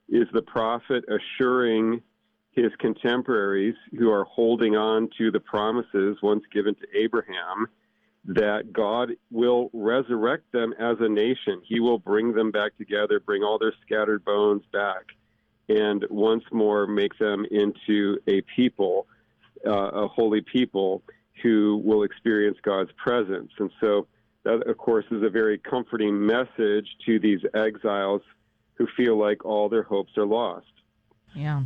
is the prophet assuring his contemporaries who are holding on to the promises once given to Abraham that God will resurrect them as a nation. He will bring them back together, bring all their scattered bones back, and once more make them into a people, a holy people who will experience God's presence. And so that, of course, is a very comforting message to these exiles who feel like all their hopes are lost. Yeah.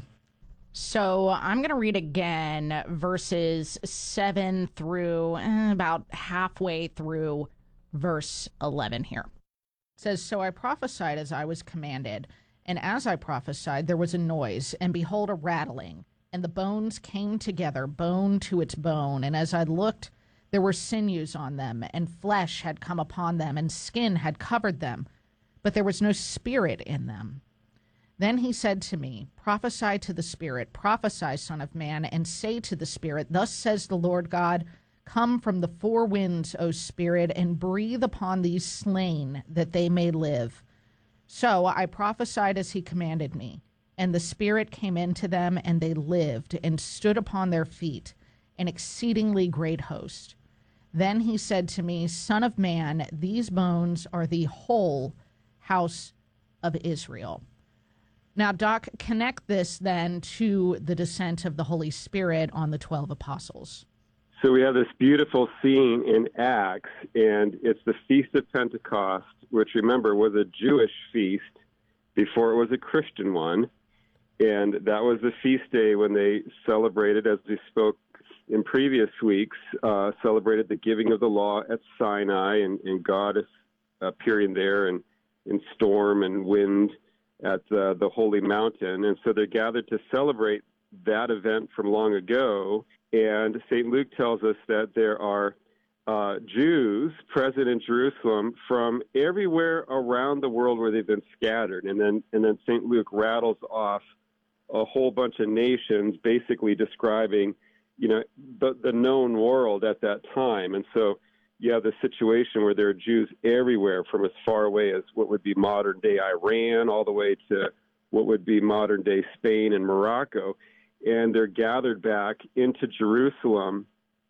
So I'm going to read again verses 7 through about halfway through verse 11 here. It says, "So I prophesied as I was commanded, and as I prophesied there was a noise, and behold a rattling, and the bones came together, bone to its bone. And as I looked, there were sinews on them, and flesh had come upon them, and skin had covered them, but there was no spirit in them. Then he said to me, prophesy to the Spirit, prophesy, Son of Man, and say to the Spirit, thus says the Lord God, come from the four winds, O Spirit, and breathe upon these slain, that they may live. So I prophesied as he commanded me, and the Spirit came into them, and they lived, and stood upon their feet, an exceedingly great host. Then he said to me, Son of man, these bones are the whole house of Israel." Now, Doc, connect this then to the descent of the Holy Spirit on the 12 apostles. So we have this beautiful scene in Acts, and it's the Feast of Pentecost, which, remember, was a Jewish feast before it was a Christian one. And that was the feast day when they celebrated, as we spoke in previous weeks, celebrated the giving of the law at Sinai, and God appearing there in storm and wind at the holy mountain. And so they're gathered to celebrate that event from long ago. And St. Luke tells us that there are Jews present in Jerusalem from everywhere around the world where they've been scattered. And then St. Luke rattles off a whole bunch of nations, basically describing, the known world at that time. And so you have the situation where there are Jews everywhere, from as far away as what would be modern-day Iran all the way to what would be modern-day Spain and Morocco. And they're gathered back into Jerusalem,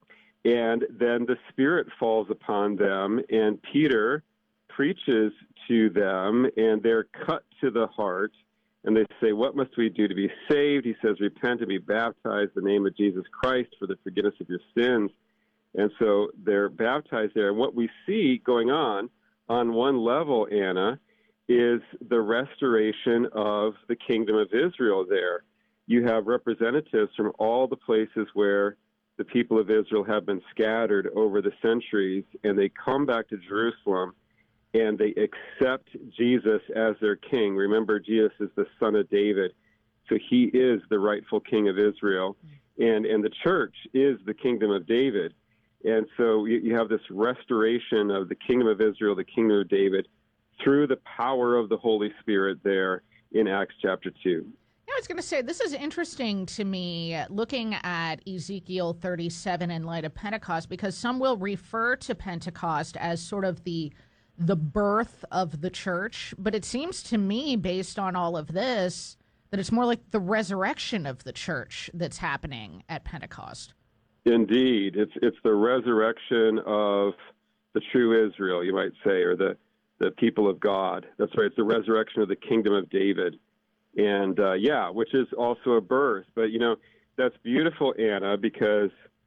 and then the Spirit falls upon them, and Peter preaches to them, and they're cut to the heart, and they say, what must we do to be saved? He says, repent and be baptized in the name of Jesus Christ for the forgiveness of your sins. And so they're baptized there. And what we see going on one level, Anna, is the restoration of the kingdom of Israel there. You have representatives from all the places where the people of Israel have been scattered over the centuries, and they come back to Jerusalem, and they accept Jesus as their king. Remember, Jesus is the son of David, so he is the rightful king of Israel. And the church is the kingdom of David. And so you have this restoration of the kingdom of Israel, the kingdom of David, through the power of the Holy Spirit there in Acts chapter 2. I was going to say, this is interesting to me, looking at Ezekiel 37 in light of Pentecost, because some will refer to Pentecost as sort of the birth of the church. But it seems to me, based on all of this, that it's more like the resurrection of the church that's happening at Pentecost. Indeed. It's the resurrection of the true Israel, you might say, or the people of God. That's right. It's the resurrection of the kingdom of David. And, which is also a birth. But, that's beautiful, Anna, because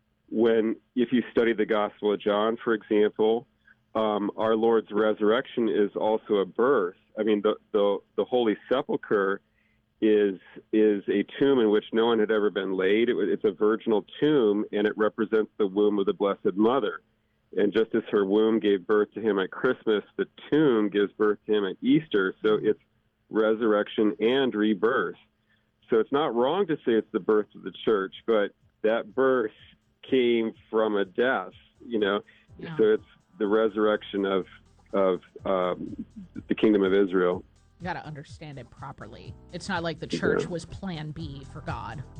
if you study the Gospel of John, for example, our Lord's resurrection is also a birth. I mean, the Holy Sepulchre is a tomb in which no one had ever been laid. It's a virginal tomb, and it represents the womb of the Blessed Mother. And just as her womb gave birth to him at Christmas, the tomb gives birth to him at Easter. So it's resurrection and rebirth. So it's not wrong to say it's the birth of the church, but that birth came from a death, Yeah. So it's the resurrection of the kingdom of Israel. You got to understand it properly. It's not like the church was plan B for God.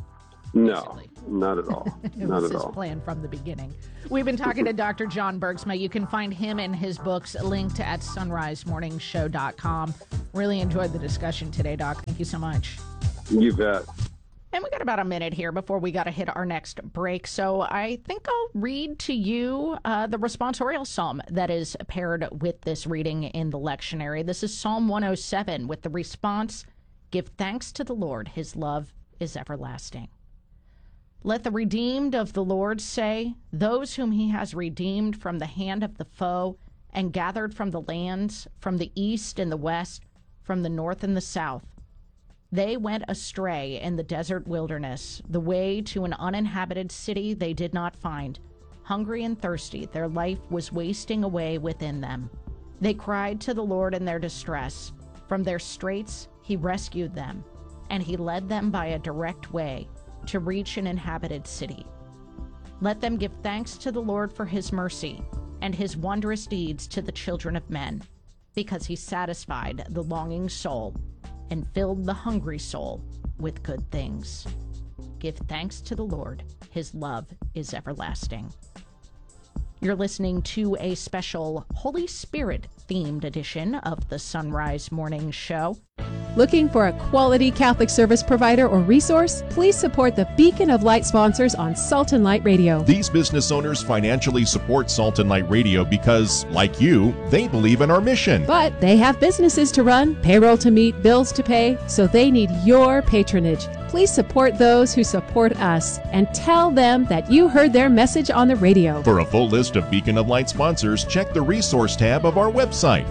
No, basically. not at all. It Not was at his all. plan from the beginning. We've been talking to Dr. John Bergsma. You can find him and his books linked at sunrisemorningshow.com. Really enjoyed the discussion today, Doc. Thank you so much. You bet. And we got about a minute here before we got to hit our next break. So I think I'll read to you the responsorial psalm that is paired with this reading in the lectionary. This is Psalm 107 with the response, "Give thanks to the Lord, his love is everlasting." Let the redeemed of the Lord say, those whom he has redeemed from the hand of the foe and gathered from the lands, from the east and the west, from the north and the south. They went astray in the desert wilderness, the way to an uninhabited city they did not find. Hungry and thirsty, their life was wasting away within them. They cried to the Lord in their distress. From their straits he rescued them, and he led them by a direct way to reach an inhabited city. Let them give thanks to the Lord for his mercy and his wondrous deeds to the children of men, because he satisfied the longing soul and filled the hungry soul with good things. Give thanks to the Lord. His love is everlasting. You're listening to a special Holy Spirit themed edition of the Sunrise Morning Show. Looking for a quality Catholic service provider or resource? Please support the Beacon of Light sponsors on Salt and Light Radio. These business owners financially support Salt and Light Radio because, like you, they believe in our mission. But they have businesses to run, payroll to meet, bills to pay, so they need your patronage. Please support those who support us and tell them that you heard their message on the radio. For a full list of Beacon of Light sponsors, check the resource tab of our website,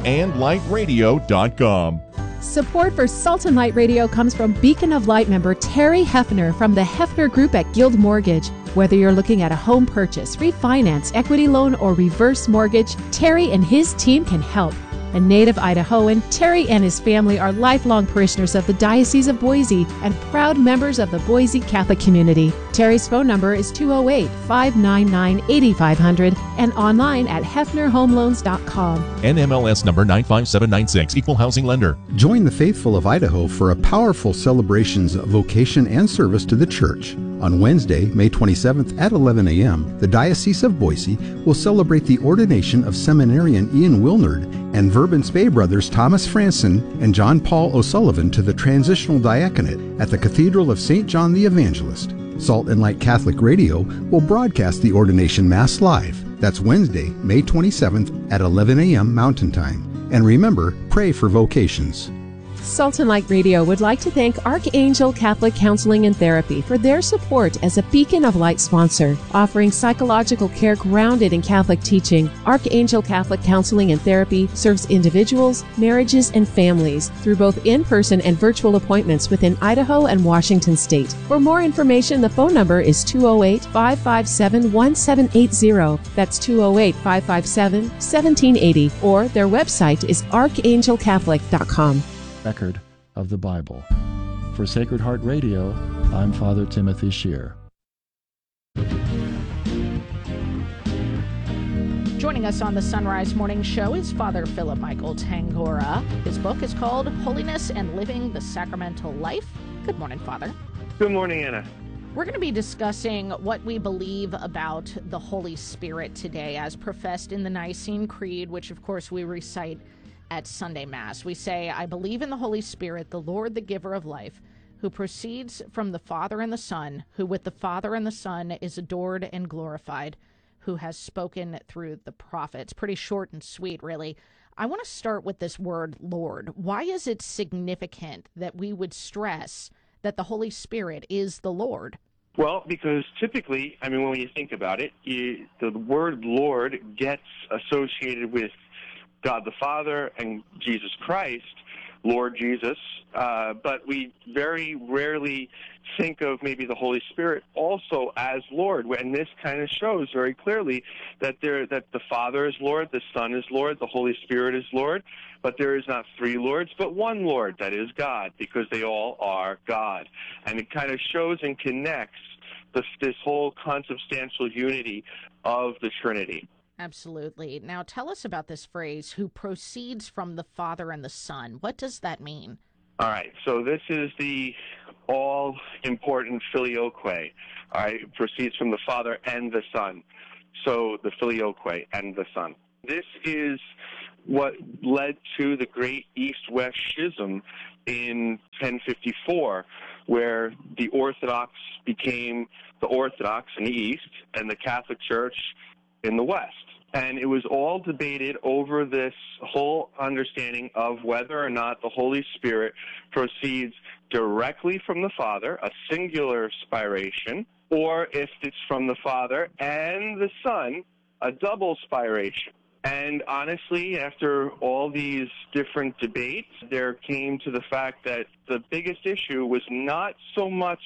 saltandlightradio.com. Support for Salt and Light Radio comes from Beacon of Light member Terry Hefner from the Hefner Group at Guild Mortgage. Whether you're looking at a home purchase, refinance, equity loan, or reverse mortgage, Terry and his team can help. A native Idahoan, Terry and his family are lifelong parishioners of the Diocese of Boise and proud members of the Boise Catholic community. Terry's phone number is 208-599-8500 and online at hefnerhomeloans.com. NMLS number 95796, Equal Housing Lender. Join the faithful of Idaho for a powerful celebrations of vocation and service to the Church. On Wednesday, May 27th at 11 a.m., the Diocese of Boise will celebrate the ordination of seminarian Ian Wilnard and Verban Spey brothers Thomas Franson and John Paul O'Sullivan to the transitional diaconate at the Cathedral of St. John the Evangelist. Salt and Light Catholic Radio will broadcast the ordination Mass live. That's Wednesday, May 27th at 11 a.m. Mountain Time. And remember, pray for vocations. Salt and Light Radio would like to thank Archangel Catholic Counseling and Therapy for their support as a Beacon of Light sponsor, offering psychological care grounded in Catholic teaching. Archangel Catholic Counseling and Therapy serves individuals, marriages, and families through both in-person and virtual appointments within Idaho and Washington State. For more information, the phone number is 208-557-1780. That's 208-557-1780. Or their website is archangelcatholic.com. Record of the Bible. For Sacred Heart Radio, I'm Father Timothy Shear. Joining us on the Sunrise Morning Show is Father Philip Michael Tangora. His book is called Holiness and Living the Sacramental Life. Good morning, Father. Good morning, Anna. We're going to be discussing what we believe about the Holy Spirit today as professed in the Nicene Creed, which of course we recite at Sunday Mass. We say, I believe in the Holy Spirit, the Lord, the giver of life, who proceeds from the Father and the Son, who with the Father and the Son is adored and glorified, who has spoken through the prophets. Pretty short and sweet, really. I want to start with this word, Lord. Why is it significant that we would stress that the Holy Spirit is the Lord? Well, because typically, when you think about it, the word Lord gets associated with God the Father and Jesus Christ, Lord Jesus, but we very rarely think of maybe the Holy Spirit also as Lord, and this kind of shows very clearly that the Father is Lord, the Son is Lord, the Holy Spirit is Lord, but there is not three Lords, but one Lord, that is God, because they all are God. And it kind of shows and connects this whole consubstantial unity of the Trinity. Absolutely. Now tell us about this phrase, who proceeds from the Father and the Son. What does that mean? All right, so this is the all-important filioque. All right, it proceeds from the Father and the Son. So the filioque and the Son. This is what led to the great East-West schism in 1054, where the Orthodox became the Orthodox in the East and the Catholic Church in the West. And it was all debated over this whole understanding of whether or not the Holy Spirit proceeds directly from the Father, a singular spiration, or if it's from the Father and the Son, a double spiration. And honestly, after all these different debates, there came to the fact that the biggest issue was not so much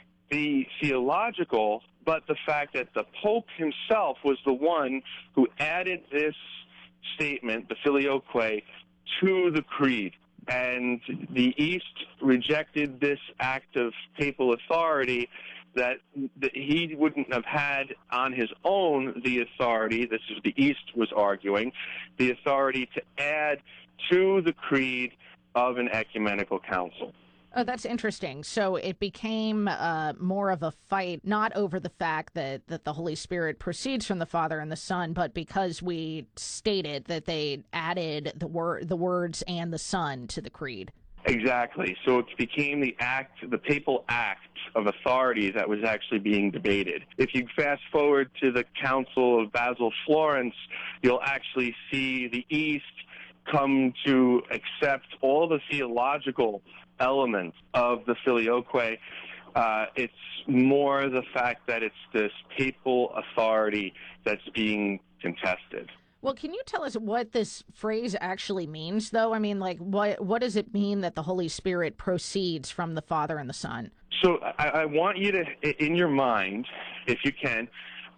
the theological, but the fact that the Pope himself was the one who added this statement, the filioque, to the creed. And the East rejected this act of papal authority that he wouldn't have had on his own the authority, this is the East was arguing, the authority to add to the creed of an ecumenical council. Oh, that's interesting. So it became more of a fight, not over the fact that the Holy Spirit proceeds from the Father and the Son, but because we stated that they added the words and the Son to the creed. Exactly. So it became the papal act of authority that was actually being debated. If you fast forward to the Council of Basel Florence, you'll actually see the East come to accept all the theological elements of the filioque. It's more the fact that it's this papal authority that's being contested. Well, can you tell us what this phrase actually means, though? I mean, like, what does it mean that the Holy Spirit proceeds from the Father and the Son? So I want you to, in your mind, if you can,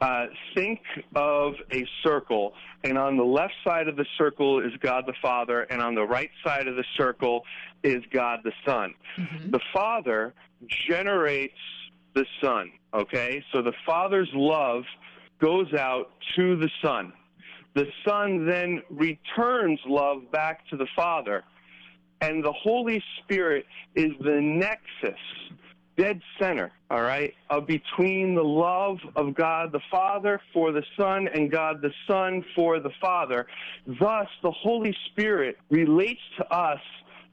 think of a circle, and on the left side of the circle is God the Father, and on the right side of the circle is God the Son. Mm-hmm. The Father generates the Son, okay? So the Father's love goes out to the Son. The Son then returns love back to the Father, and the Holy Spirit is the nexus, dead center, all right, between the love of God the Father for the Son and God the Son for the Father. Thus, the Holy Spirit relates to us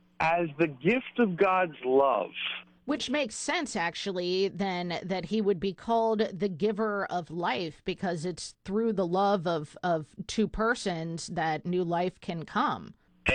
as the gift of God's love. Which makes sense, actually, then, that he would be called the giver of life, because it's through the love of two persons that new life can come.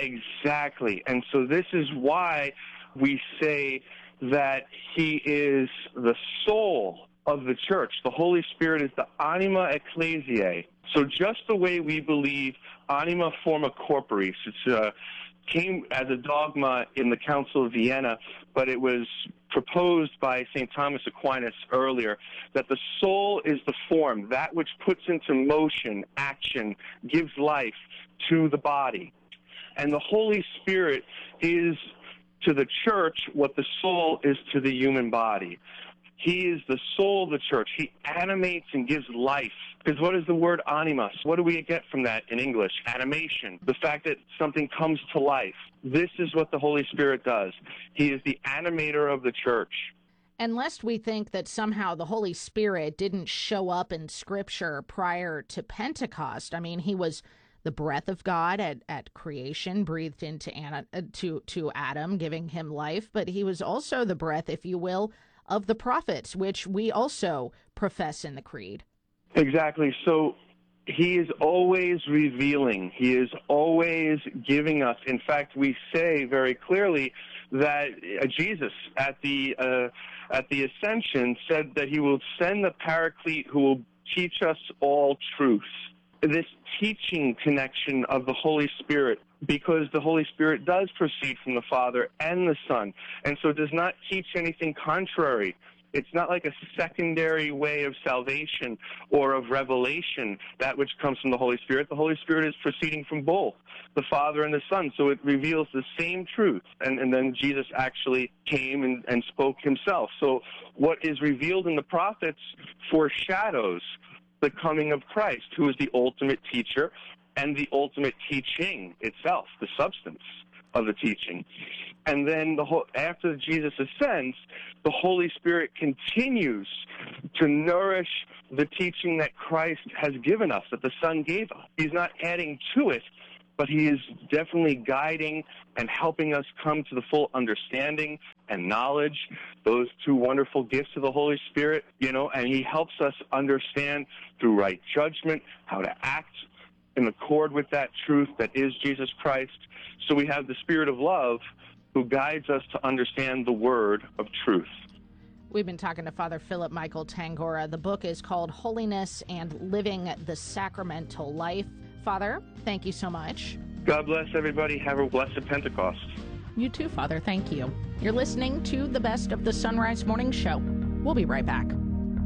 Exactly. And so this is why we say that he is the soul of the church. The Holy Spirit is the anima ecclesiae. So just the way we believe anima forma corporis, it's came as a dogma in the Council of Vienna, but it was proposed by St. Thomas Aquinas earlier, that the soul is the form, that which puts into motion, action, gives life to the body. And the Holy Spirit is to the church what the soul is to the human body. He is the soul of the church. He animates and gives life. Because what is the word animus? What do we get from that in English? Animation. The fact that something comes to life. This is what the Holy Spirit does. He is the animator of the church. And lest we think that somehow the Holy Spirit didn't show up in Scripture prior to Pentecost. I mean, he was the breath of God at creation, breathed into to Adam, giving him life. But he was also the breath, if you will, of the prophets, which we also profess in the Creed. Exactly. So he is always revealing. He is always giving us. In fact, we say very clearly that Jesus at the Ascension said that he will send the Paraclete who will teach us all truth. This teaching connection of the Holy Spirit, because the Holy Spirit does proceed from the Father and the Son, and so does not teach anything contrary. It's not like a secondary way of salvation or of revelation, that which comes from the Holy Spirit. The Holy Spirit is proceeding from both the Father and the Son, so it reveals the same truth. And then Jesus actually came and spoke himself. So what is revealed in the prophets foreshadows the coming of Christ, who is the ultimate teacher and the ultimate teaching itself, the substance of the teaching. And then after Jesus ascends, the Holy Spirit continues to nourish the teaching that Christ has given us, that the Son gave us. He's not adding to it, but he is definitely guiding and helping us come to the full understanding and knowledge, those two wonderful gifts of the Holy Spirit, and he helps us understand through right judgment how to act in accord with that truth that is Jesus Christ. So we have the Spirit of love who guides us to understand the word of truth. We've been talking to Father Philip Michael Tangora. The book is called Holiness and Living the Sacramental Life. Father, thank you so much. God bless everybody. Have a blessed Pentecost. You too, Father. Thank you. You're listening to the best of the Sunrise Morning Show. We'll be right back.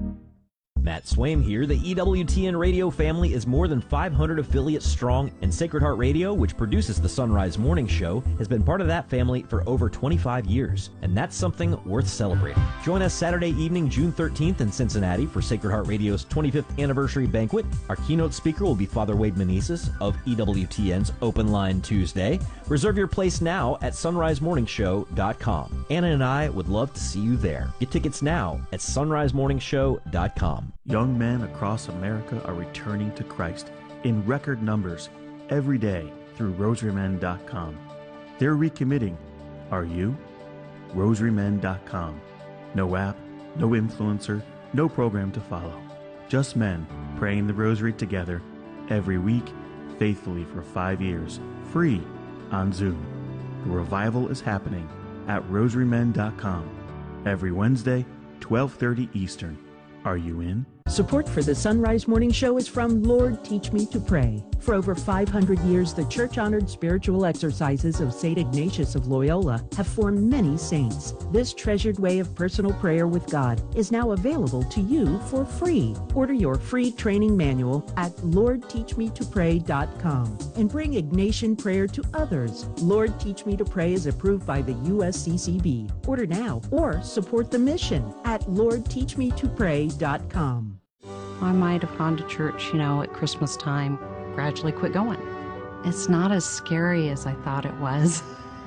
Matt Swaim here. The EWTN radio family is more than 500 affiliates strong, and Sacred Heart Radio, which produces the Sunrise Morning Show, has been part of that family for over 25 years, and that's something worth celebrating. Join us Saturday evening, June 13th in Cincinnati for Sacred Heart Radio's 25th anniversary banquet. Our keynote speaker will be Father Wade Meneses of EWTN's Open Line Tuesday. Reserve your place now at sunrisemorningshow.com. Anna and I would love to see you there. Get tickets now at sunrisemorningshow.com. Young men across America are returning to Christ in record numbers every day through rosarymen.com. They're recommitting. Are you? rosarymen.com. No app, no influencer, no program to follow. Just men praying the rosary together every week, faithfully for 5 years, free on Zoom. The revival is happening at rosarymen.com every Wednesday, 12:30 Eastern. Are you in? Support for the Sunrise Morning Show is from Lord Teach Me to Pray. For over 500 years, the church-honored spiritual exercises of St. Ignatius of Loyola have formed many saints. This treasured way of personal prayer with God is now available to you for free. Order your free training manual at LordTeachMeToPray.com and bring Ignatian prayer to others. Lord Teach Me to Pray is approved by the USCCB. Order now or support the mission at LordTeachMeToPray.com. I might have gone to church, at Christmas time, gradually quit going. It's not as scary as I thought it was.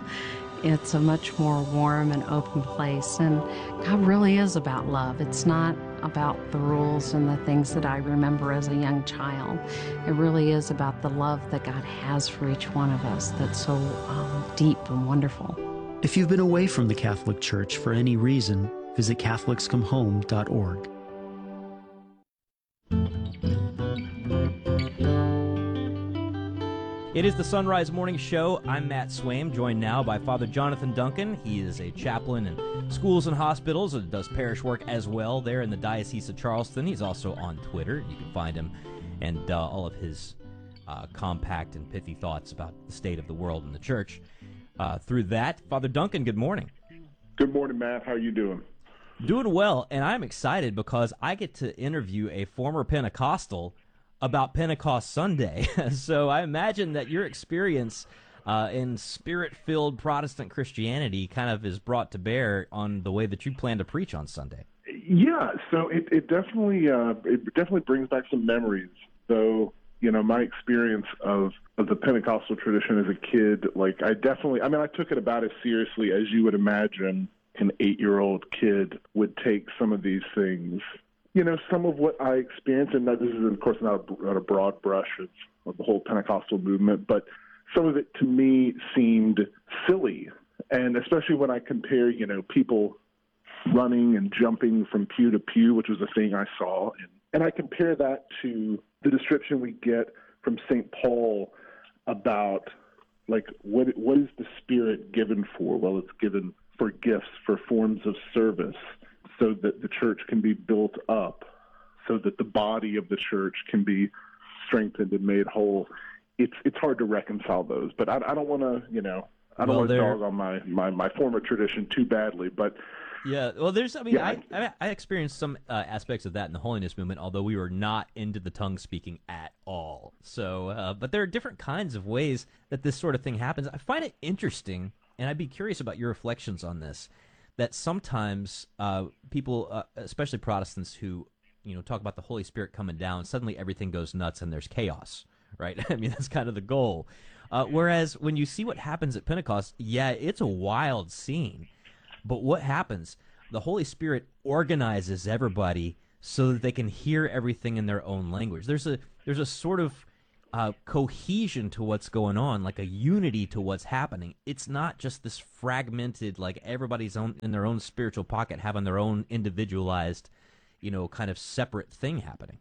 It's a much more warm and open place, and God really is about love. It's not about the rules and the things that I remember as a young child. It really is about the love that God has for each one of us that's so deep and wonderful. If you've been away from the Catholic Church for any reason, visit CatholicsComeHome.org. It is the Sunrise Morning Show. I'm Matt Swaim, joined now by Father Jonathan Duncan. He is a chaplain in schools and hospitals and does parish work as well there in the Diocese of Charleston. He's also on Twitter. You can find him and all of his compact and pithy thoughts about the state of the world and the church. Through that, Father Duncan, good morning. Good morning, Matt. How are you doing? Doing well, and I'm excited because I get to interview a former Pentecostal about Pentecost Sunday. So I imagine that your experience in spirit-filled Protestant Christianity kind of is brought to bear on the way that you plan to preach on Sunday. Yeah, so it definitely brings back some memories. Though, my experience of the Pentecostal tradition as a kid, I took it about as seriously as you would imagine an 8-year-old kid would take some of these things. Some of what I experienced, and this is, of course, not a broad brush of the whole Pentecostal movement, but some of it to me seemed silly. And especially when I compare, people running and jumping from pew to pew, which was a thing I saw. And I compare that to the description we get from St. Paul about, what is the Spirit given for? Well, it's given for gifts, for forms of service, so that the church can be built up, so that the body of the church can be strengthened and made whole. It's hard to reconcile those, but I don't want to, I don't want to dog on my former tradition too badly, but yeah, well, I experienced some aspects of that in the holiness movement, although we were not into the tongue speaking at all. So, but there are different kinds of ways that this sort of thing happens. I find it interesting, and I'd be curious about your reflections on this, that sometimes people, especially Protestants who, talk about the Holy Spirit coming down, suddenly everything goes nuts and there's chaos, right? I mean, that's kind of the goal. Whereas when you see what happens at Pentecost, yeah, it's a wild scene. But what happens? The Holy Spirit organizes everybody so that they can hear everything in their own language. There's a sort of cohesion to what's going on, like a unity to what's happening. It's not just this fragmented, like everybody's in their own spiritual pocket, having their own individualized, kind of separate thing happening.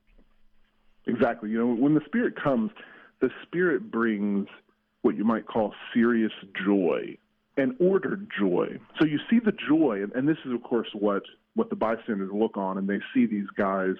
Exactly. When the Spirit comes, the Spirit brings what you might call serious joy and ordered joy. So you see the joy, and this is, of course, what the bystanders look on, and they see these guys,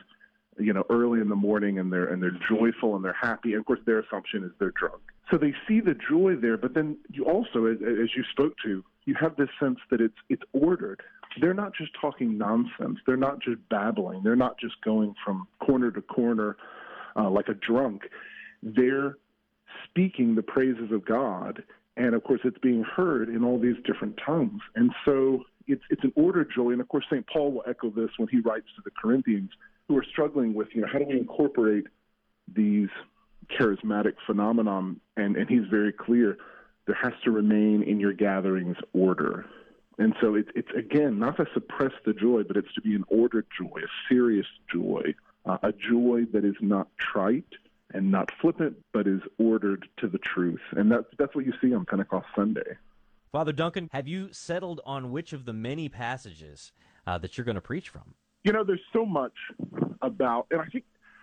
early in the morning, and they're joyful and they're happy. And of course, their assumption is they're drunk. So they see the joy there, but then you also, as you spoke to, you have this sense that it's ordered. They're not just talking nonsense. They're not just babbling. They're not just going from corner to corner like a drunk. They're speaking the praises of God, and of course, it's being heard in all these different tongues. And so it's an ordered joy. And of course, St. Paul will echo this when he writes to the Corinthians, who are struggling with, how do we incorporate these charismatic phenomenon? And he's very clear, there has to remain in your gatherings order. And so it's again, not to suppress the joy, but it's to be an ordered joy, a serious joy, a joy that is not trite and not flippant, but is ordered to the truth. And that's what you see on Pentecost Sunday. Father Duncan, have you settled on which of the many passages that you're going to preach from? There's so much about, and I think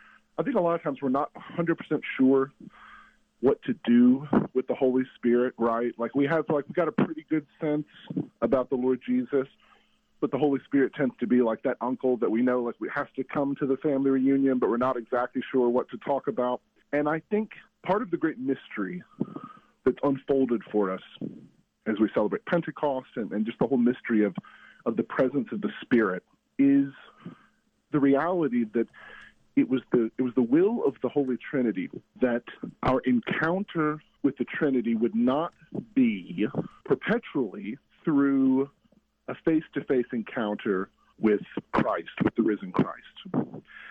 a lot of times we're not 100% sure what to do with the Holy Spirit, right? We got a pretty good sense about the Lord Jesus, but the Holy Spirit tends to be like that uncle that we know, we have to come to the family reunion, but we're not exactly sure what to talk about. And I think part of the great mystery that's unfolded for us as we celebrate Pentecost and just the whole mystery of the presence of the Spirit is the reality that it was the will of the Holy Trinity that our encounter with the Trinity would not be perpetually through a face-to-face encounter with Christ, with the risen Christ.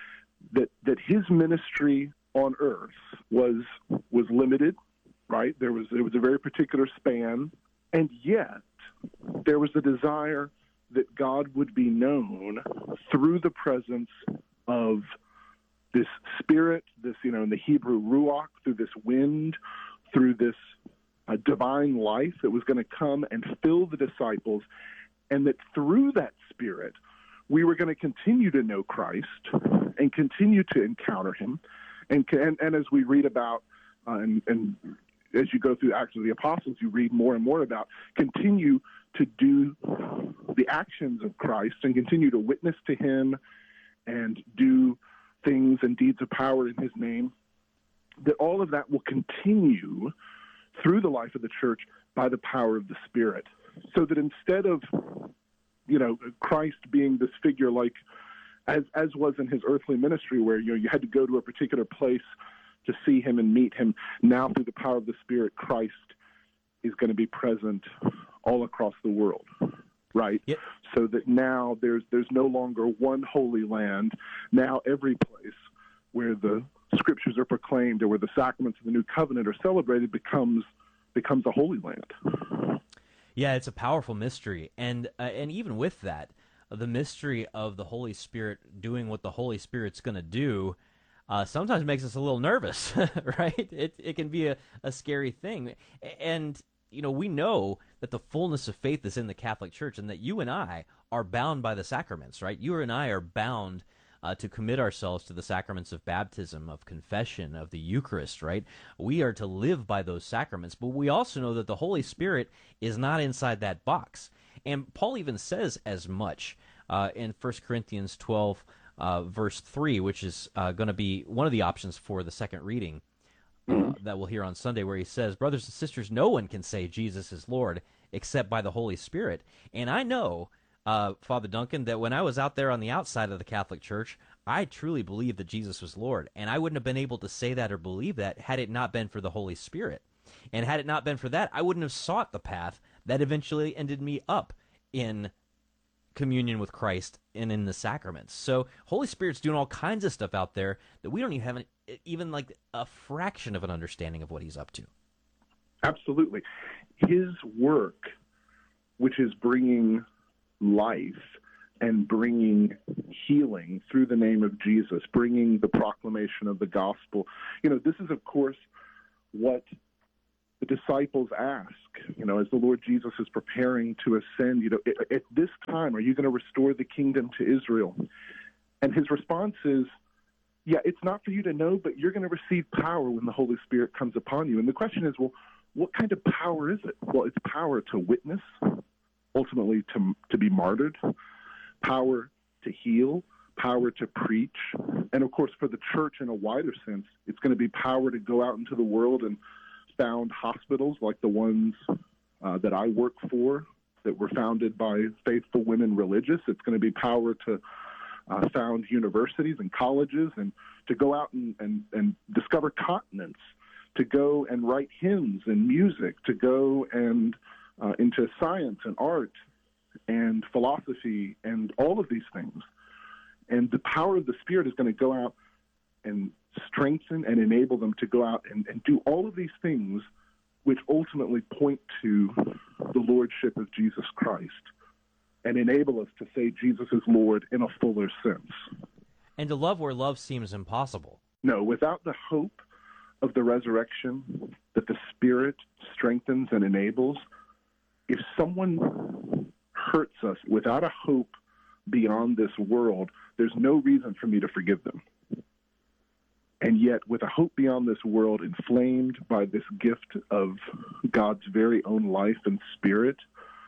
That his ministry on earth was limited, right? It was a very particular span, and yet there was a desire that God would be known through the presence of this Spirit, this, in the Hebrew ruach, through this wind, through this divine life that was going to come and fill the disciples, and that through that Spirit, we were going to continue to know Christ and continue to encounter him. And as we read about, and as you go through Acts of the Apostles, you read more and more about continue to do the actions of Christ and continue to witness to him and do things and deeds of power in his name, that all of that will continue through the life of the church by the power of the Spirit. So that instead of, Christ being this figure as was in his earthly ministry where, you had to go to a particular place to see him and meet him, now through the power of the Spirit, Christ is going to be present all across the world, right? Yep. So that now there's no longer one holy land. Now every place where the scriptures are proclaimed or where the sacraments of the new covenant are celebrated becomes a holy land. Yeah, it's a powerful mystery, and even with that, the mystery of the Holy Spirit doing what the Holy Spirit's going to do sometimes makes us a little nervous, right? It can be a scary thing, and we know that the fullness of faith is in the Catholic Church, and that you and I are bound by the sacraments, right? You and I are bound to commit ourselves to the sacraments of baptism, of confession, of the Eucharist, right? We are to live by those sacraments, but we also know that the Holy Spirit is not inside that box. And Paul even says as much in 1 Corinthians 12, verse 3, which is going to be one of the options for the second reading that we'll hear on Sunday, where he says, "Brothers and sisters, no one can say Jesus is Lord except by the Holy Spirit." And I know, Father Duncan, that when I was out there on the outside of the Catholic Church, I truly believed that Jesus was Lord. And I wouldn't have been able to say that or believe that had it not been for the Holy Spirit. And had it not been for that, I wouldn't have sought the path that eventually ended me up in communion with Christ and in the sacraments. So Holy Spirit's doing all kinds of stuff out there that we don't even have even like a fraction of an understanding of what he's up to. Absolutely. His work, which is bringing life and bringing healing through the name of Jesus, bringing the proclamation of the gospel. This is, of course, what the disciples ask, as the Lord Jesus is preparing to ascend, at this time, are you going to restore the kingdom to Israel? And his response is, yeah, it's not for you to know, but you're going to receive power when the Holy Spirit comes upon you. And the question is, well, what kind of power is it? Well, it's power to witness, ultimately to be martyred, power to heal, power to preach, and of course for the church in a wider sense, it's going to be power to go out into the world and found hospitals like the ones that I work for that were founded by faithful women religious. It's going to be power to found universities and colleges, and to go out and discover continents, to go and write hymns and music, to go and into science and art and philosophy and all of these things. And the power of the Spirit is going to go out and strengthen and enable them to go out and do all of these things which ultimately point to the lordship of Jesus Christ and enable us to say Jesus is Lord in a fuller sense. And to love where love seems impossible. No, without the hope of the resurrection that the Spirit strengthens and enables, if someone hurts us without a hope beyond this world, there's no reason for me to forgive them. And yet, with a hope beyond this world, inflamed by this gift of God's very own life and Spirit,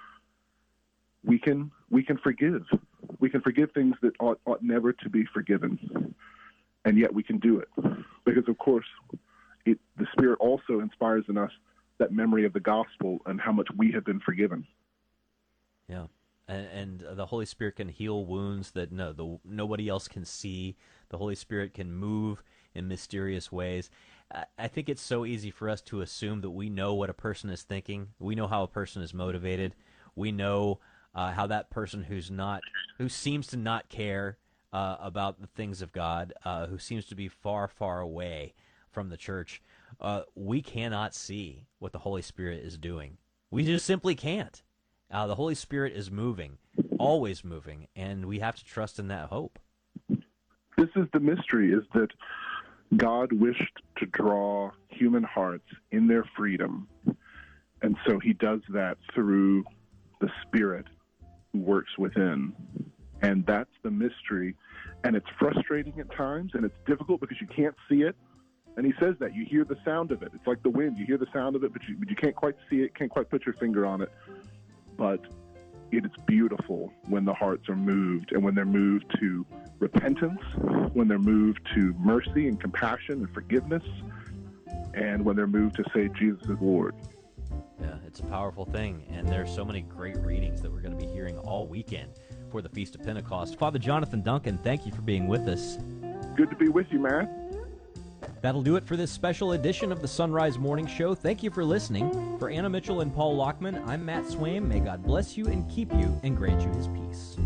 we can forgive. We can forgive things that ought never to be forgiven. And yet we can do it. Because, of course, the Spirit also inspires in us that memory of the gospel and how much we have been forgiven. Yeah. And the Holy Spirit can heal wounds that nobody else can see. The Holy Spirit can move in mysterious ways. I think it's so easy for us to assume that we know what a person is thinking. We know how a person is motivated. We know how that person who seems to not care about the things of God, who seems to be far, far away from the church, we cannot see what the Holy Spirit is doing. We just simply can't. The Holy Spirit is moving, always moving, and we have to trust in that hope. This is the mystery, is that God wished to draw human hearts in their freedom, and so he does that through the Spirit who works within. And that's the mystery, and it's frustrating at times, and it's difficult because you can't see it. And he says that. You hear the sound of it. It's like the wind. You hear the sound of it, but you can't quite see it, can't quite put your finger on it. But it is beautiful when the hearts are moved, and when they're moved to repentance, when they're moved to mercy and compassion and forgiveness, and when they're moved to say Jesus is Lord. Yeah, it's a powerful thing, and there's so many great readings that we're going to be hearing all weekend for the Feast of Pentecost. Father Jonathan Duncan, thank you for being with us. Good to be with you, Matt. That'll do it for this special edition of the Sunrise Morning Show. Thank you for listening. For Anna Mitchell and Paul Lockman, I'm Matt Swaim. May God bless you and keep you and grant you his peace.